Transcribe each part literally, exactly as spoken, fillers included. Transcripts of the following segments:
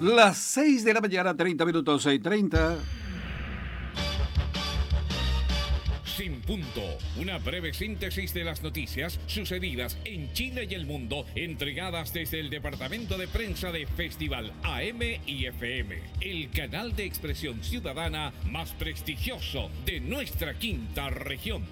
Las seis de la mañana, treinta minutos, seis treinta. Sin punto, una breve síntesis de las noticias sucedidas en Chile y el mundo, entregadas desde el departamento de prensa de Festival A M y F M, el canal de expresión ciudadana más prestigioso de nuestra quinta región.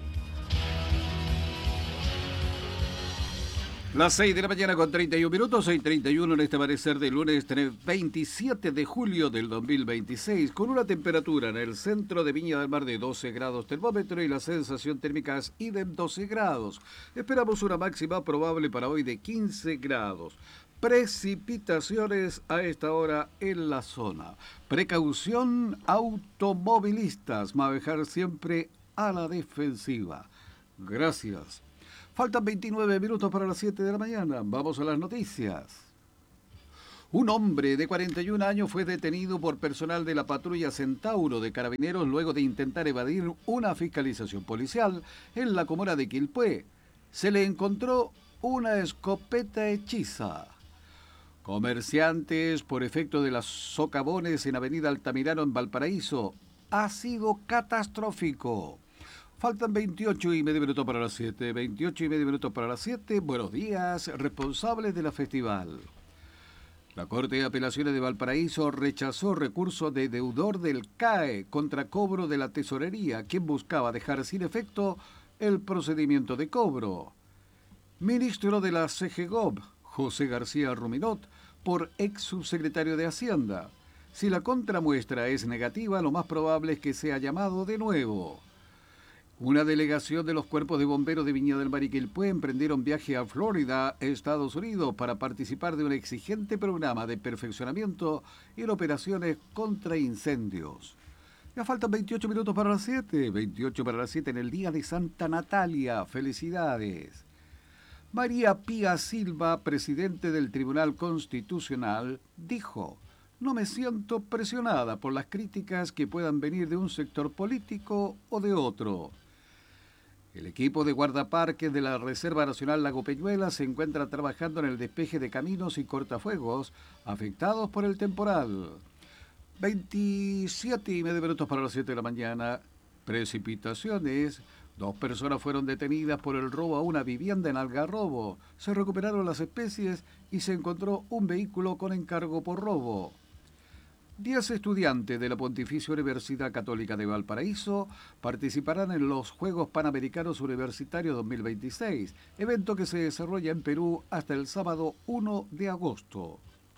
Las seis de la mañana con treinta y un minutos, seis treinta y uno en este amanecer de lunes veintisiete de julio del dos mil veintiséis, con una temperatura en el centro de Viña del Mar de doce grados termómetro y la sensación térmica es idem doce grados. Esperamos una máxima probable para hoy de quince grados. Precipitaciones a esta hora en la zona. Precaución automovilistas, manejar siempre a la defensiva. Gracias. Faltan veintinueve minutos para las siete de la mañana. Vamos a las noticias. Un hombre de cuarenta y un años fue detenido por personal de la patrulla Centauro de Carabineros luego de intentar evadir una fiscalización policial en la comuna de Quilpué. Se le encontró una escopeta hechiza. Comerciantes por efecto de las socavones en Avenida Altamirano en Valparaíso. Ha sido catastrófico. Faltan veintiocho y medio minutos para las siete. veintiocho y medio minutos para las siete. Buenos días, responsables de la festival. La Corte de Apelaciones de Valparaíso rechazó recurso de deudor del C A E contra cobro de la tesorería, quien buscaba dejar sin efecto el procedimiento de cobro. Ministro de la C G G O B, José García Ruminot, por ex subsecretario de Hacienda. Si la contramuestra es negativa, lo más probable es que sea llamado de nuevo. Una delegación de los cuerpos de bomberos de Viña del Mar y Quilpué emprendieron viaje a Florida, Estados Unidos, para participar de un exigente programa de perfeccionamiento en operaciones contra incendios. Ya faltan veintiocho minutos para las siete, veintiocho para las siete en el día de Santa Natalia. Felicidades. María Pía Silva, presidente del Tribunal Constitucional, dijo: no me siento presionada por las críticas que puedan venir de un sector político o de otro. El equipo de guardaparques de la Reserva Nacional Lago Peñuela se encuentra trabajando en el despeje de caminos y cortafuegos afectados por el temporal. veintisiete y medio minutos para las siete de la mañana. Precipitaciones. Dos personas fueron detenidas por el robo a una vivienda en Algarrobo. Se recuperaron las especies y se encontró un vehículo con encargo por robo. Diez estudiantes de la Pontificia Universidad Católica de Valparaíso participarán en los Juegos Panamericanos Universitarios dos mil veintiséis, evento que se desarrolla en Perú hasta el sábado uno de agosto.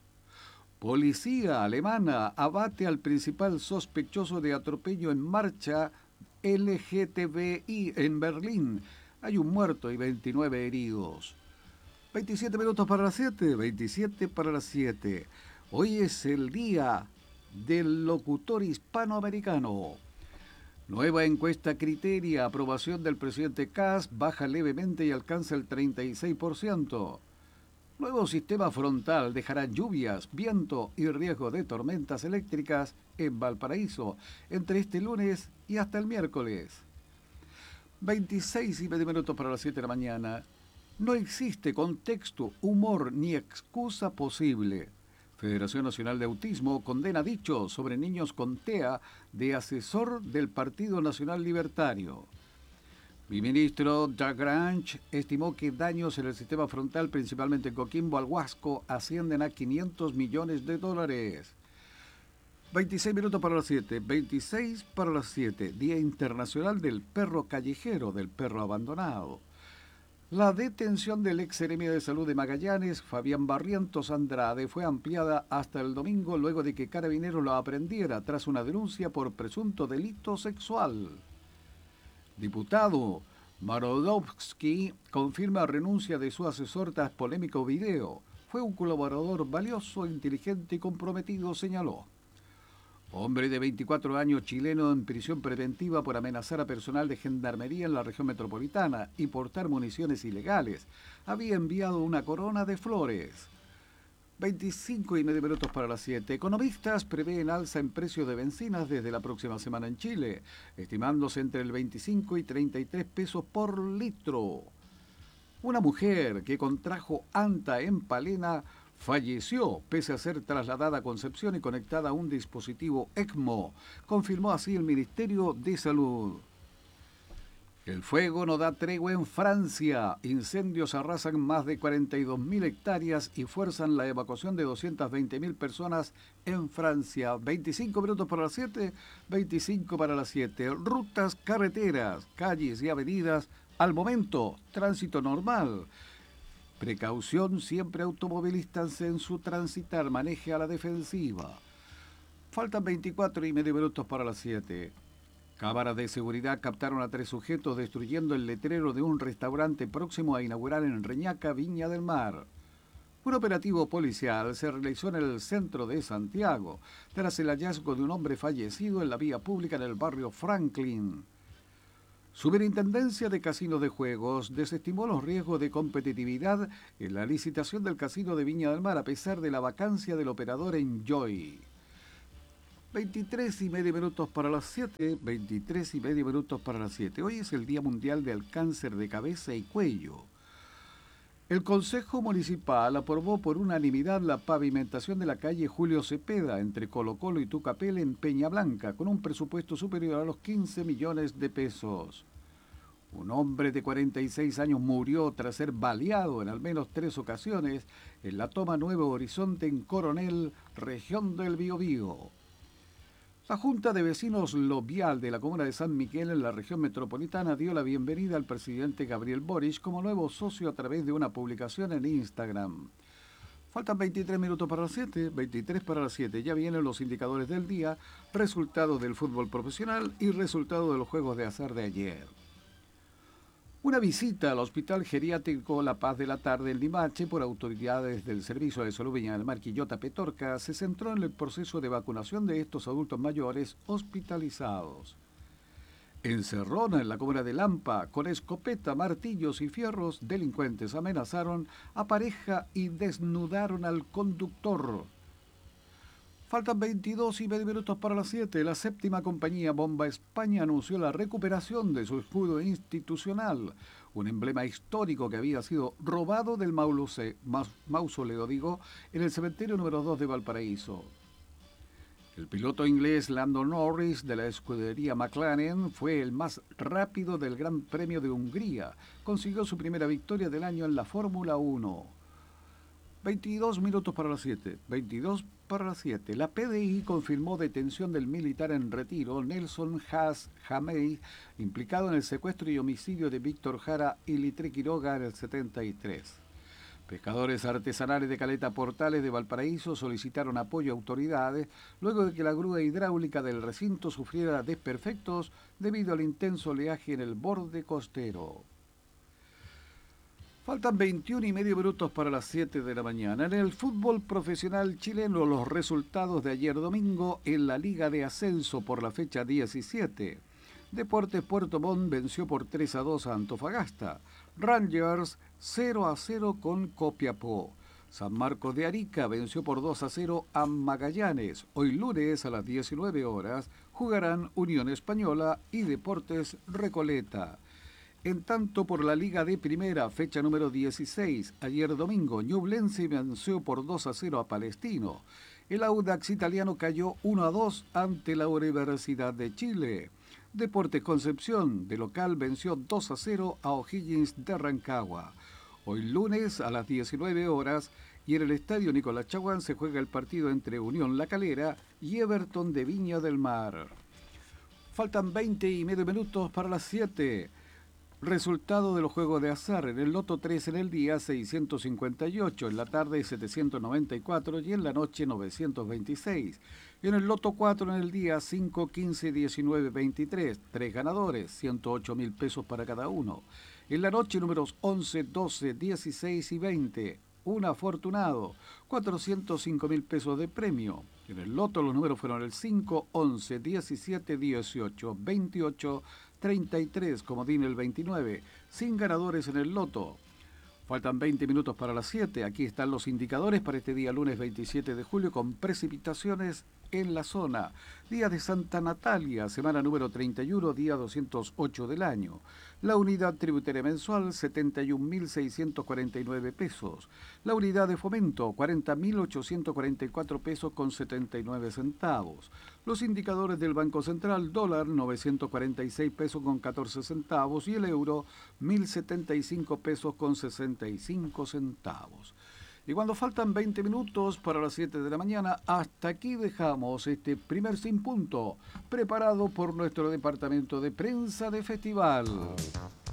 Policía alemana abate al principal sospechoso de atropello en marcha L G T B I en Berlín. Hay un muerto y veintinueve heridos. veintisiete minutos para las siete, veintisiete para las siete. Hoy es el día del locutor hispanoamericano. Nueva encuesta Criteria, aprobación del presidente Kast baja levemente y alcanza el treinta y seis por ciento. Nuevo sistema frontal dejará lluvias, viento y riesgo de tormentas eléctricas en Valparaíso entre este lunes y hasta el miércoles. veintiséis y medio minutos para las siete de la mañana. No existe contexto, humor ni excusa posible. Federación Nacional de Autismo condena dicho sobre niños con T E A de asesor del Partido Nacional Libertario. Mi ministro Doug Ranch estimó que daños en el sistema frontal, principalmente en Coquimbo al Huasco, ascienden a quinientos millones de dólares. veintiséis minutos para las siete, veintiséis para las siete, Día Internacional del Perro Callejero, del Perro Abandonado. La detención del ex seremia de Salud de Magallanes, Fabián Barrientos Andrade, fue ampliada hasta el domingo luego de que Carabineros lo aprendiera tras una denuncia por presunto delito sexual. Diputado Marodowski confirma renuncia de su asesor tras polémico video. Fue un colaborador valioso, inteligente y comprometido, señaló. Hombre de veinticuatro años chileno en prisión preventiva por amenazar a personal de gendarmería en la región metropolitana y portar municiones ilegales. Había enviado una corona de flores. veinticinco y medio minutos para las siete. Economistas prevén alza en precio de bencinas desde la próxima semana en Chile, estimándose entre el veinticinco y treinta y tres pesos por litro. Una mujer que contrajo anta en Palena falleció pese a ser trasladada a Concepción y conectada a un dispositivo ECMO, confirmó así el Ministerio de Salud. El fuego no da tregua en Francia. Incendios arrasan más de cuarenta y dos mil hectáreas y fuerzan la evacuación de doscientas veinte mil personas en Francia. veinticinco minutos para las siete, veinticinco para las siete. Rutas, carreteras, calles y avenidas. Al momento, tránsito normal. Precaución siempre, automovilistas en su transitar. Maneje a la defensiva. Faltan veinticuatro y medio minutos para las siete. Cámaras de seguridad captaron a tres sujetos destruyendo el letrero de un restaurante próximo a inaugurar en Reñaca, Viña del Mar. Un operativo policial se realizó en el centro de Santiago, tras el hallazgo de un hombre fallecido en la vía pública en el barrio Franklin. Superintendencia de Casinos de Juegos desestimó los riesgos de competitividad en la licitación del casino de Viña del Mar a pesar de la vacancia del operador Enjoy. veintitrés y medio minutos para las siete, veintitrés y medio minutos para las siete. Hoy es el Día Mundial del Cáncer de Cabeza y Cuello. El Consejo Municipal aprobó por unanimidad la pavimentación de la calle Julio Cepeda entre Colo Colo y Tucapel en Peña Blanca, con un presupuesto superior a los quince millones de pesos. Un hombre de cuarenta y seis años murió tras ser baleado en al menos tres ocasiones en la toma Nuevo Horizonte en Coronel, región del Biobío. La Junta de Vecinos Lovial de la comuna de San Miguel en la región metropolitana dio la bienvenida al presidente Gabriel Boric como nuevo socio a través de una publicación en Instagram. Faltan veintitrés minutos para las siete, veintitrés para las siete. Ya vienen los indicadores del día, resultados del fútbol profesional y resultados de los juegos de azar de ayer. Una visita al Hospital Geriátrico La Paz de la Tarde en Limache por autoridades del Servicio de Salud Viña del Mar Quillota Petorca se centró en el proceso de vacunación de estos adultos mayores hospitalizados. En Cerrona, en la comuna de Lampa, con escopeta, martillos y fierros, delincuentes amenazaron a pareja y desnudaron al conductor. Faltan veintidós y medio minutos para las siete. La séptima compañía Bomba España anunció la recuperación de su escudo institucional, un emblema histórico que había sido robado del mausoleo, digo, en el cementerio número dos de Valparaíso. El piloto inglés Lando Norris de la escudería McLaren fue el más rápido del Gran Premio de Hungría. Consiguió su primera victoria del año en la Fórmula uno. veintidós minutos para las siete. veintidós para las siete. La P D I confirmó detención del militar en retiro Nelson Haas Jamey, implicado en el secuestro y homicidio de Víctor Jara y Litre Quiroga en el setenta y tres. Pescadores artesanales de Caleta Portales de Valparaíso solicitaron apoyo a autoridades luego de que la grúa hidráulica del recinto sufriera desperfectos debido al intenso oleaje en el borde costero. Faltan veintiún y medio minutos para las siete de la mañana. En el fútbol profesional chileno, los resultados de ayer domingo en la Liga de Ascenso por la fecha diecisiete. Deportes Puerto Montt venció por tres a dos a Antofagasta. Rangers cero a cero con Copiapó. San Marcos de Arica venció por dos a cero a Magallanes. Hoy lunes a las diecinueve horas jugarán Unión Española y Deportes Recoleta. En tanto, por la Liga de Primera, fecha número dieciséis, ayer domingo, Ñublense venció por dos a cero a Palestino. El Audax italiano cayó uno a dos ante la Universidad de Chile. Deportes Concepción, de local, venció dos a cero a O'Higgins de Rancagua. Hoy lunes, a las diecinueve horas, y en el Estadio Nicolás Chaguán se juega el partido entre Unión La Calera y Everton de Viña del Mar. Faltan veinte y medio minutos para las siete. Resultado de los juegos de azar. En el Loto tres en el día seiscientos cincuenta y ocho, en la tarde setecientos noventa y cuatro y en la noche novecientos veintiséis. Y en el Loto cuatro en el día cinco, quince, diecinueve, veintitrés. Tres ganadores, ciento ocho mil pesos para cada uno. En la noche números once, doce, dieciséis y veinte. Un afortunado, cuatrocientos cinco mil pesos de premio. En el Loto los números fueron el cinco, once, diecisiete, dieciocho, veintiocho, treinta y tres, comodín el veintinueve, sin ganadores en el Loto. Faltan veinte minutos para las siete. Aquí están los indicadores para este día lunes veintisiete de julio con precipitaciones en la zona. Día de Santa Natalia, semana número treinta y uno, día doscientos ocho del año. La unidad tributaria mensual, setenta y un mil seiscientos cuarenta y nueve pesos. La unidad de fomento, cuarenta mil ochocientos cuarenta y cuatro pesos con setenta y nueve centavos. Los indicadores del Banco Central, dólar, novecientos cuarenta y seis pesos con catorce centavos y el euro, mil setenta y cinco pesos con sesenta y cinco centavos. Y cuando faltan veinte minutos para las siete de la mañana, hasta aquí dejamos este primer Sin Punto, preparado por nuestro departamento de prensa de festival.